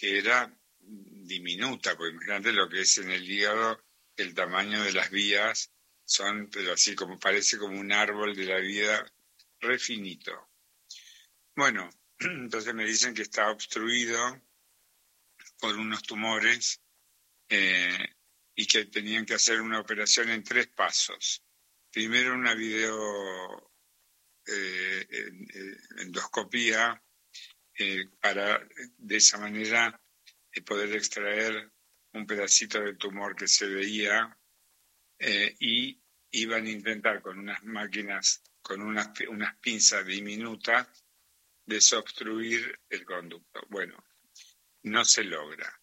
que era diminuta, porque imagínate lo que es en el hígado, el tamaño de las vías son, pero así como parece como un árbol de la vida re finito. Bueno, entonces me dicen que está obstruido por unos tumores y que tenían que hacer una operación en 3 pasos. Primero una video endoscopía para de esa manera poder extraer un pedacito del tumor que se veía y iban a intentar con unas máquinas, con unas pinzas diminutas, desobstruir el conducto. Bueno, no se logra.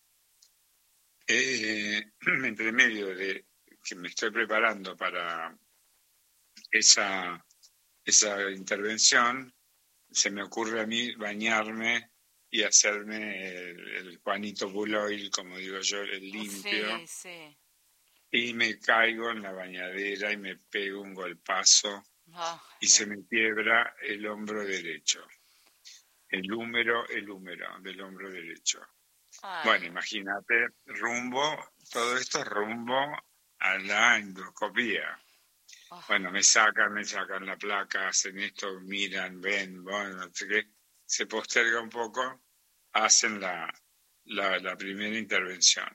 Entre medio de que me estoy preparando para esa intervención, se me ocurre a mí bañarme y hacerme el Juanito Buloil, como digo yo, el limpio. Sí, sí. Y me caigo en la bañadera y me pego un golpazo Ah, y se me quiebra el hombro derecho, el húmero del hombro derecho. Bueno, ay, imagínate, todo esto rumbo a la endoscopía. ah, Bueno, me sacan la placa, hacen esto, miran, ven, bueno, no sé qué. Se posterga un poco, hacen la primera intervención.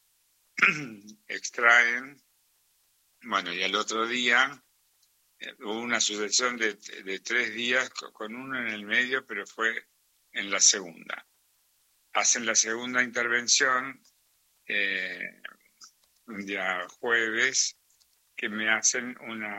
Extraen, bueno, y al otro día hubo una sucesión de 3 días con uno en el medio, pero fue en la segunda. Hacen la segunda intervención un día jueves, que me hacen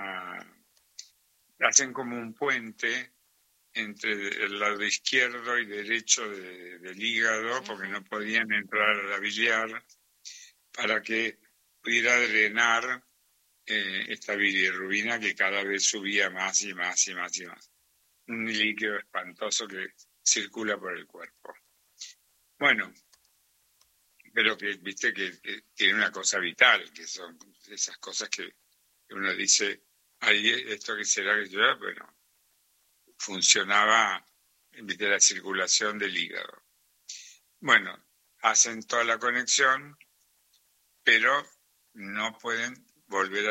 hacen como un puente entre el lado izquierdo y derecho del hígado, porque ujú, no podían entrar a la biliar, para que pudiera drenar esta bilirrubina que cada vez subía más y más y más y más. Un líquido espantoso que circula por el cuerpo. Bueno, pero que viste que tiene una cosa vital, que son esas cosas que uno dice, ay, esto que será que yo, bueno, funcionaba, viste, la circulación del hígado. Bueno, hacen toda la conexión, pero no pueden volver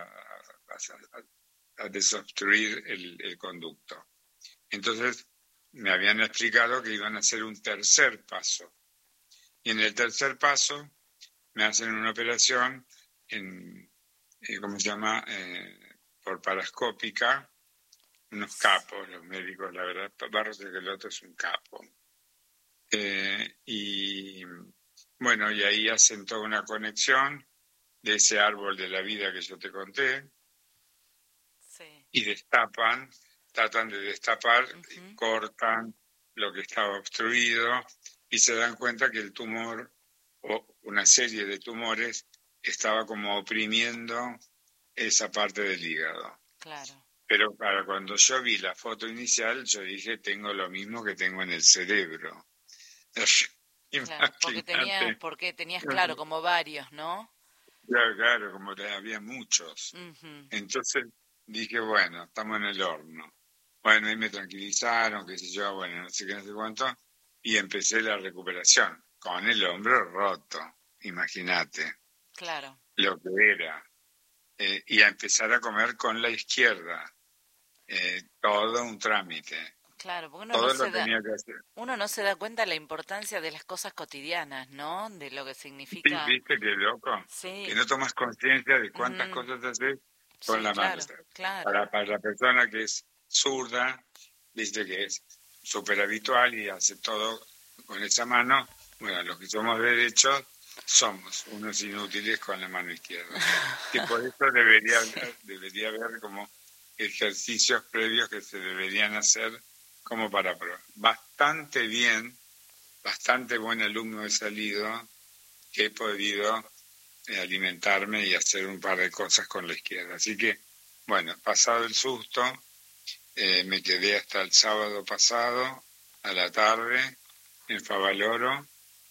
a desobstruir el conducto. Entonces, me habían explicado que iban a hacer un tercer paso. Y en el tercer paso me hacen una operación ¿cómo se llama? Por parascópica, unos capos, los médicos, la verdad. Barros de Geloto es un capo. Y bueno, y ahí hacen toda una conexión de ese árbol de la vida que yo te conté sí, y tratan de destapar, ujú, cortan lo que estaba obstruido y se dan cuenta que el tumor o una serie de tumores estaba como oprimiendo esa parte del hígado. claro. Pero para cuando yo vi la foto inicial, yo dije, tengo lo mismo que tengo en el cerebro. Claro, Imagínate. porque tenías claro como varios, ¿no? Claro, claro, como había muchos. Ujú, Entonces dije, bueno, estamos en el horno. Bueno, ahí me tranquilizaron, qué sé yo, bueno, no sé qué, no sé cuánto, y empecé la recuperación con el hombro roto, imagínate claro, lo que era. Y a empezar a comer con la izquierda, todo un trámite, claro, porque todo lo tenía que hacer. uno no se da cuenta de la importancia de las cosas cotidianas, ¿no? De lo que significa. ¿Viste qué loco? Que Sí, no tomas conciencia de cuántas ujú, cosas haces con sí, la mano. O claro, sea, claro. para la persona que es zurda, viste que es súper habitual y hace todo con esa mano. Bueno, los que somos derechos somos unos inútiles con la mano izquierda. Que por eso Sí, debería haber como ejercicios previos que se deberían hacer como para probar. Bastante bien, bastante buen alumno he salido, que he podido alimentarme y hacer un par de cosas con la izquierda. Así que, bueno, pasado el susto, me quedé hasta el sábado pasado, a la tarde, en Favaloro,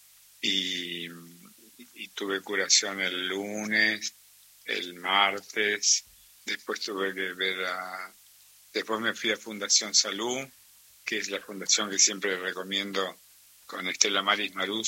y, y tuve curación el lunes, el martes, después tuve que después me fui a Fundación Salud, que es la fundación que siempre recomiendo con Estela Maris Maruz,